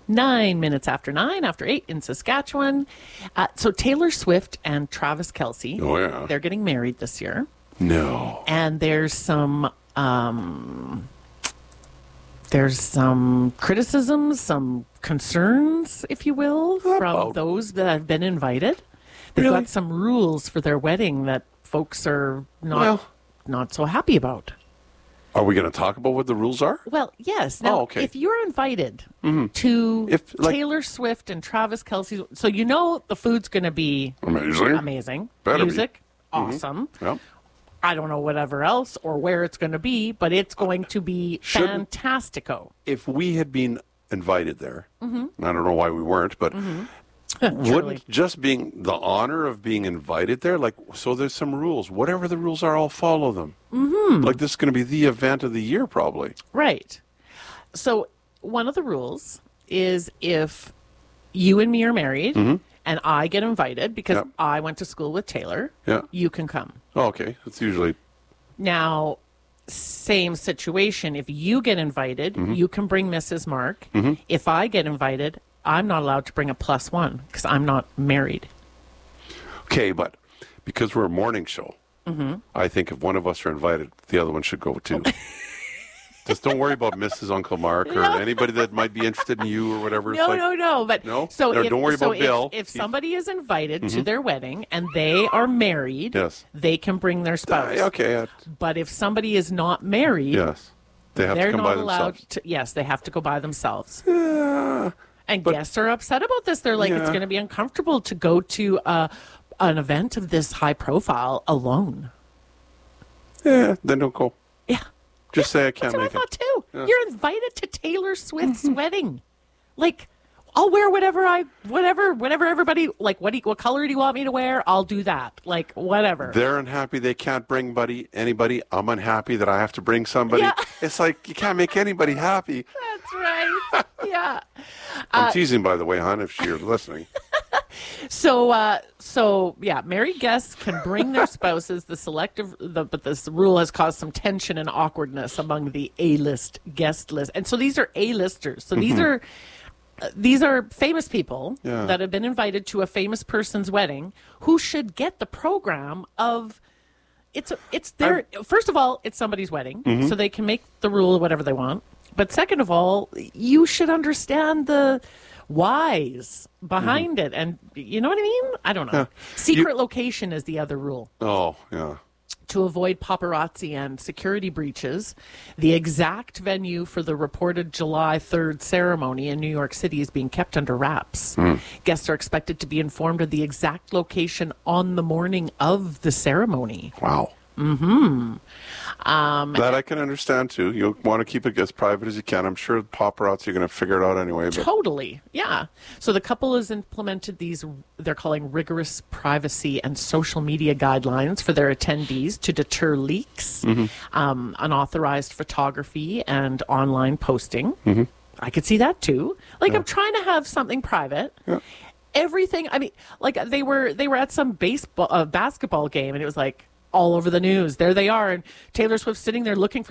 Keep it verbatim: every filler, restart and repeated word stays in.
Nine minutes after nine, after eight in Saskatchewan. Uh, so Taylor Swift and Travis Kelce, Oh, yeah. they're getting married this year. No. And there's some um, there's some criticisms, some concerns, if you will, from about? those that have been invited. They've Really? got some rules for their wedding that folks are not Well- not so happy about. Are we going to talk about what the rules are? Well, yes. Now, Oh, okay. if you're invited to If, like- Taylor Swift and Travis Kelce, so you know the food's going to be Amazing. amazing. Better be. Music, awesome. Yeah. I don't know whatever else or where it's going to be, but it's going to be Shouldn't- fantastico. If we had been invited there, Mm-hmm. and I don't know why we weren't, but wouldn't just being the honor of being invited there, like, so there's some rules. Whatever the rules are, I'll follow them. Mm-hmm. Like, this is going to be the event of the year, probably. Right. So one of the rules is if you and me are married and I get invited because Yep. I went to school with Taylor, Yeah. you can come. Oh, okay. It's usually, Now, same situation. If you get invited, you can bring Missus Mark. If I get invited, I'm not allowed to bring a plus one because I'm not married. okay, but because we're a morning show, Mm-hmm. I think if one of us are invited, the other one should go too. Just don't worry about Missus Uncle Mark or No. anybody that might be interested in you or whatever. It's No, like, no, no. But No? so No, if, don't worry so about if, Bill. If He- somebody is invited to their wedding and they are married, Yes. they can bring their spouse. Ah, okay. uh, But if somebody is not married, yes. They have they're to come not by allowed themselves. to. Yes, they have to go by themselves. Yeah. And but- guests are upset about this. They're like, it's Yeah. going to be uncomfortable to go to uh, an event of this high profile alone. Yeah, then don't go. Yeah. Just say I can't That's what I make it. thought too. Yeah. You're invited to Taylor Swift's wedding. Like, I'll wear whatever I, whatever, whatever everybody, like, what do you, what color do you want me to wear? I'll do that. Like, whatever. They're unhappy they can't bring buddy anybody. I'm unhappy that I have to bring somebody. Yeah. It's like you can't make anybody happy. That's right. Yeah. I'm teasing, by the way, hon, if you're listening. So, uh, so yeah, married guests can bring their spouses. The selective, the, but this rule has caused some tension and awkwardness among the A-list guest list. And so these are A-listers. So these are uh, these are famous people Yeah. that have been invited to a famous person's wedding who should get the program of. It's a, it's their first of all, it's somebody's wedding, so they can make the rule whatever they want. But second of all, you should understand the whys behind it, and you know what I mean. I don't know. Yeah. Secret location is the other rule Oh, yeah. to avoid paparazzi and security breaches. The exact venue for the reported July third ceremony in New York City is being kept under wraps. Guests are expected to be informed of the exact location on the morning of the ceremony. Wow. Mm-hmm. Um, that I can understand, too. You want to keep it as private as you can. I'm sure paparazzi are going to figure it out anyway. But Totally. Yeah. So the couple has implemented these, they're calling rigorous privacy and social media guidelines for their attendees to deter leaks, um, unauthorized photography, and online posting. I could see that too. Like, I'm trying to have something private. Everything, I mean, like they were they were at some baseball uh, basketball game, and it was like all over the news. There they are, and Taylor Swift sitting there looking for